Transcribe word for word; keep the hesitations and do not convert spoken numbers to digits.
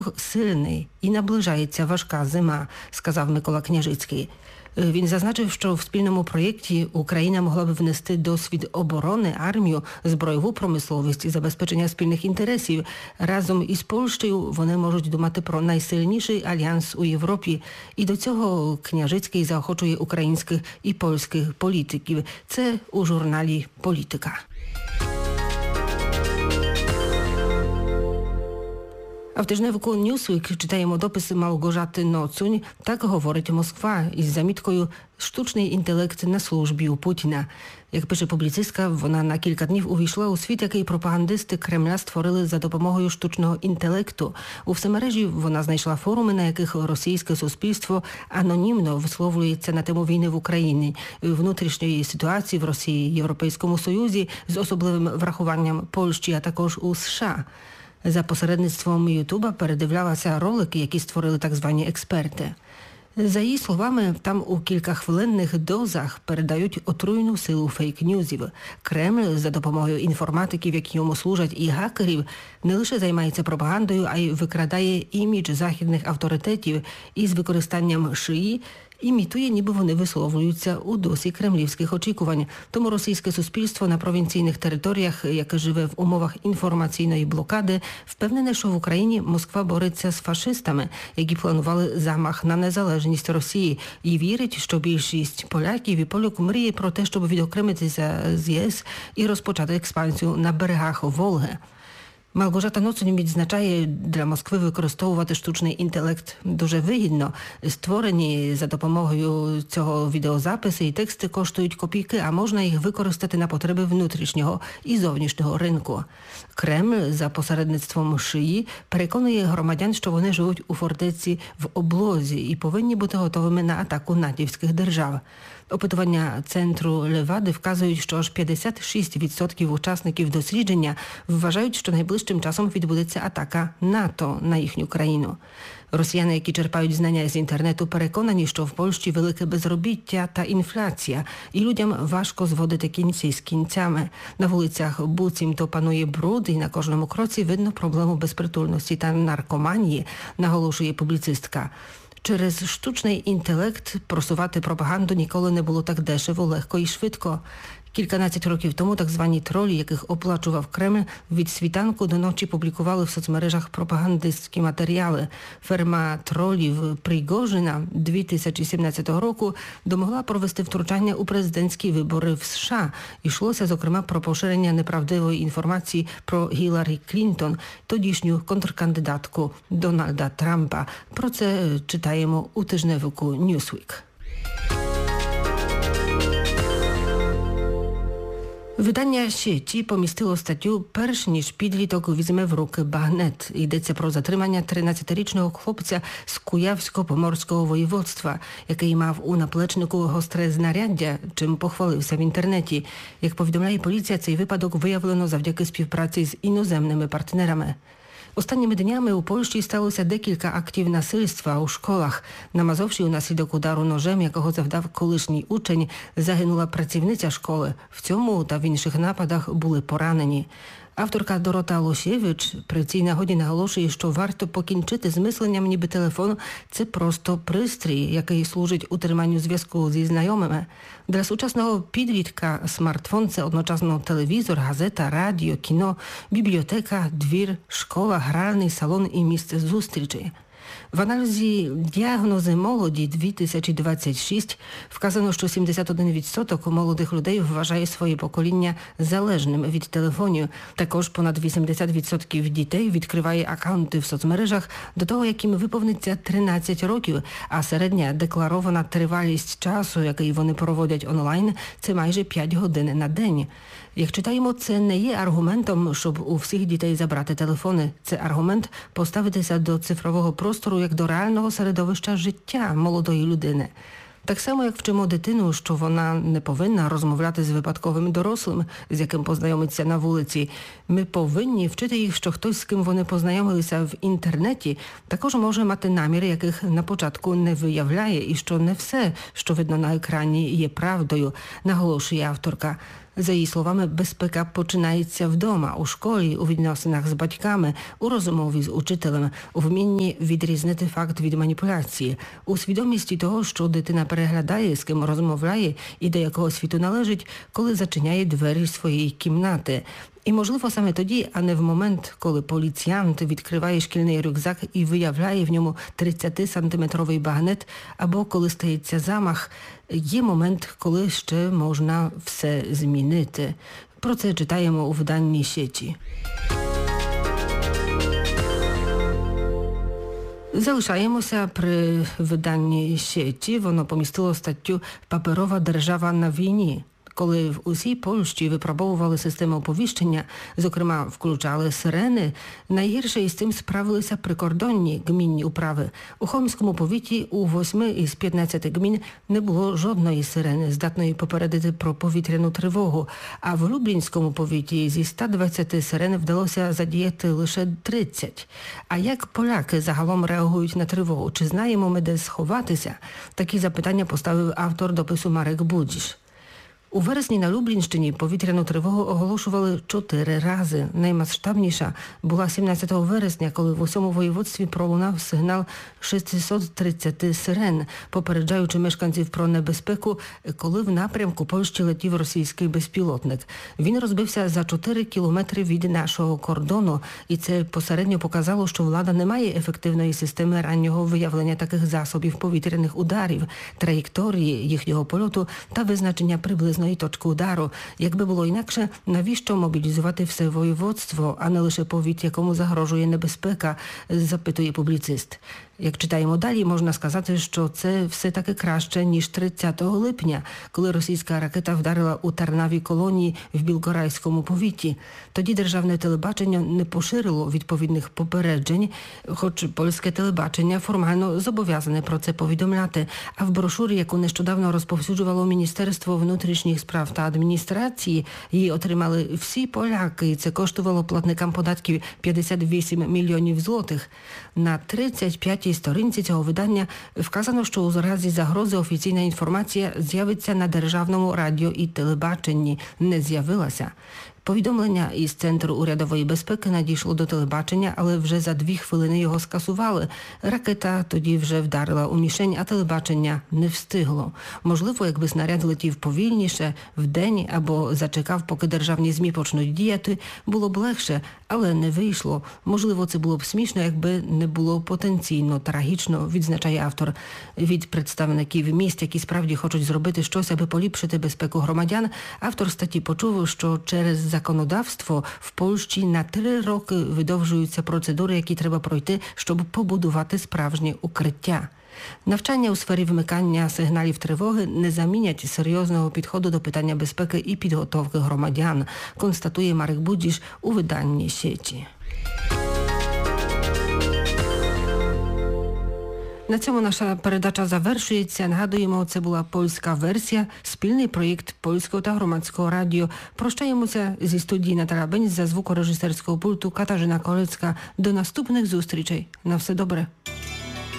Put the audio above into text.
сильний і наближається важка зима, сказав Микола Княжицький. Він зазначив, що в спільному проєкті Україна могла б внести досвід оборони, армію, збройову промисловість і забезпечення спільних інтересів. Разом із Польщею вони можуть думати про найсильніший альянс у Європі. І до цього Княжицький заохочує українських і польських політиків. Це у журналі «Політика». А в тижневику Newsweek читаємо дописи Малгожати Ноцунь. Так говорить Москва із заміткою «Штучний інтелект на службі у Путіна». Як пише публіцистка, вона на кілька днів увійшла у світ, який пропагандисти Кремля створили за допомогою штучного інтелекту. У всемережі вона знайшла форуми, на яких російське суспільство анонімно висловлюється на тему війни в Україні, внутрішньої ситуації в Росії, Європейському Союзі з особливим врахуванням Польщі, а також у США. За посередництвом Ютуба передивлялася ролики, які створили так звані експерти. За її словами, там у кількахвилинних дозах передають отруйну силу фейк-ньюзів. Кремль за допомогою інформатиків, які йому служать, і гакерів, не лише займається пропагандою, а й викрадає імідж західних авторитетів із використанням шиї, імітує, ніби вони висловлюються у дусі кремлівських очікувань. Тому російське суспільство на провінційних територіях, яке живе в умовах інформаційної блокади, впевнене, що в Україні Москва бореться з фашистами, які планували замах на незалежність Росії, і вірить, що більшість поляків і полюк мріє про те, щоб відокремитися з ЄС і розпочати експансію на берегах Волги. Малгожата Ноцунь відзначає, для Москви використовувати штучний інтелект дуже вигідно. Створені за допомогою цього відеозаписи і тексти коштують копійки, а можна їх використати на потреби внутрішнього і зовнішнього ринку. Кремль за посередництвом шиї переконує громадян, що вони живуть у фортеці в облозі і повинні бути готовими на атаку натівських держав. Опитування центру Левади вказують, що аж п'ятдесят шість відсотків учасників дослідження вважають, що найближчим часом відбудеться атака НАТО на їхню країну. Росіяни, які черпають знання з інтернету, переконані, що в Польщі велике безробіття та інфляція, і людям важко зводити кінці з кінцями. На вулицях буцімто панує бруд, і на кожному кроці видно проблему безпритульності та наркоманії, наголошує публіцистка. Через штучний інтелект просувати пропаганду ніколи не було так дешево, легко і швидко. Кільканадцять років тому так звані тролі, яких оплачував Кремль, від світанку до ночі публікували в соцмережах пропагандистські матеріали. Ферма тролів Пригожина дві тисячі сімнадцятого року домогла провести втручання у президентські вибори в США. Йшлося, зокрема, про поширення неправдивої інформації про Гіларі Клінтон, тодішню контркандидатку Дональда Трампа. Про це читаємо у тижневику Newsweek. Видання «Сіті» помістило статтю «Перш ніж підліток візьме в руки багнет». Йдеться про затримання тринадцятирічного хлопця з Куявсько-Поморського воєводства, який мав у наплечнику гостре знаряддя, чим похвалився в інтернеті. Як повідомляє поліція, цей випадок виявлено завдяки співпраці з іноземними партнерами. Останніми днями у Польщі сталося декілька актів насильства у школах. На Мазовщині унаслідок удару ножем, якого завдав колишній учень, загинула працівниця школи. В цьому та в інших нападах були поранені. Авторка Дорота Лосєвич при цій нагоді наголошує, що варто покінчити з мисленням, ніби телефон – це просто пристрій, який служить утриманню зв'язку зі знайомими. Для сучасного підлітка смартфон – це одночасно телевізор, газета, радіо, кіно, бібліотека, двір, школа, гральний салон і місце зустрічі. В аналізі «Діагнози молоді дві тисячі двадцять шість» вказано, що сімдесят один відсоток молодих людей вважає своє покоління залежним від телефонів. Також понад вісімдесят відсотків дітей відкриває акаунти в соцмережах до того, як їм виповниться тринадцять років, а середня декларована тривалість часу, який вони проводять онлайн, це майже п'ять годин на день. Як читаємо, це не є аргументом, щоб у всіх дітей забрати телефони. Це аргумент поставитися до цифрового простору як до реального середовища життя молодої людини. Так само, як вчимо дитину, що вона не повинна розмовляти з випадковим дорослим, з яким познайомиться на вулиці. Ми повинні вчити їх, що хтось, з ким вони познайомилися в інтернеті, також може мати наміри, яких на початку не виявляє, і що не все, що видно на екрані, є правдою, наголошує авторка. За її словами, безпека починається вдома, у школі, у відносинах з батьками, у розмові з учителем, у вмінні відрізнити факт від маніпуляції, у свідомості того, що дитина переглядає, з ким розмовляє і до якого світу належить, коли зачиняє двері своєї кімнати. І, можливо, саме тоді, а не в момент, коли поліціянт відкриває шкільний рюкзак і виявляє в ньому тридцятисантиметровий багнет, або коли стається замах, є момент, коли ще можна все змінити. Про це читаємо у виданні «Сіті». Залишаємося при виданні «Сіті». Воно помістило статтю «Паперова держава на війні». Коли в усій Польщі випробовували системи оповіщення, зокрема включали сирени, найгірше із цим справилися прикордонні гмінні управи. У Хомському повіті у восьми із п'ятнадцяти гмін не було жодної сирени, здатної попередити про повітряну тривогу, а в Люблінському повіті зі ста двадцяти сирен вдалося задіяти лише тридцять. А як поляки загалом реагують на тривогу? Чи знаємо ми, де сховатися? Такі запитання поставив автор допису Марek Budzisz. У вересні на Люблінщині повітряну тривогу оголошували чотири рази. Наймасштабніша була сімнадцятого вересня, коли в усьому воєводстві пролунав сигнал шістсот тридцять сирен, попереджаючи мешканців про небезпеку, коли в напрямку Польщі летів російський безпілотник. Він розбився за чотири кілометри від нашого кордону, і це посередньо показало, що влада не має ефективної системи раннього виявлення таких засобів повітряних ударів, траєкторії їхнього польоту та визначення приблизно і точку удару. Якби було інакше, навіщо мобілізувати все воєводство, а не лише повіт, якому загрожує небезпека, запитує публіцист. Як читаємо далі, можна сказати, що це все-таки краще, ніж тридцятого липня, коли російська ракета вдарила у Тарнаві колонії в Білгорайському повіті. Тоді державне телебачення не поширило відповідних попереджень, хоч польське телебачення формально зобов'язане про це повідомляти. А в брошурі, яку нещодавно розповсюджувало Міністерство внутрішніх справ та адміністрації, її отримали всі поляки, і це коштувало платникам податків п'ятдесят вісім мільйонів злотих. На тридцять п'ятій сторінці цього видання вказано, що у разі загрози офіційна інформація з'явиться на державному радіо і телебаченні. Не з'явилася. Повідомлення із Центру урядової безпеки надійшло до телебачення, але вже за дві хвилини його скасували. Ракета тоді вже вдарила у мішень, а телебачення не встигло. Можливо, якби снаряд летів повільніше, вдень або зачекав, поки державні ЗМІ почнуть діяти, було б легше, але не вийшло. Можливо, це було б смішно, якби не було потенційно трагічно, відзначає автор. Від представників міст, які справді хочуть зробити щось, аби поліпшити безпеку громадян, автор статті почув, що через законодавство в Польщі на три роки видовжуються процедури, які треба пройти, щоб побудувати справжнє укриття. Навчання у сфері вмикання сигналів тривоги не замінять серйозного підходу до питання безпеки і підготовки громадян, констатує Марek Budzisz у виданні «Сіті». На цьому наша передача завершується. Нагадуємо, це була польська версія, спільний проєкт Польського та Громадського радіо. Прощаємося зі студії Наталя Бень, за звукорежисерського пульту Каtarzyna Kolecka. До наступних зустрічей. На все добре.